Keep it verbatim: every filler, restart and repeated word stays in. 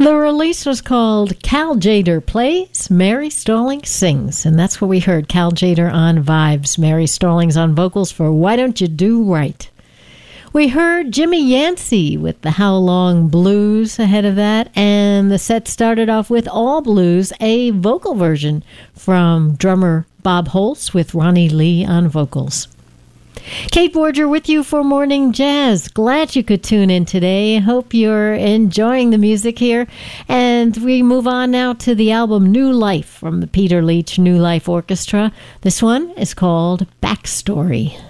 The release was called Cal Tjader Plays, Mary Stallings Sings. And that's what we heard, Cal Tjader on vibes, Mary Stallings on vocals for Why Don't You Do Right. We heard Jimmy Yancey with the How Long Blues ahead of that, and the set started off with All Blues, a vocal version from drummer Bob Holtz with Ronnie Lee on vocals. Kate Borger with you for Morning Jazz. Glad you could tune in today. Hope you're enjoying the music here. And we move on now to the album New Life from the Peter Leach New Life Orchestra. This one is called Backstory.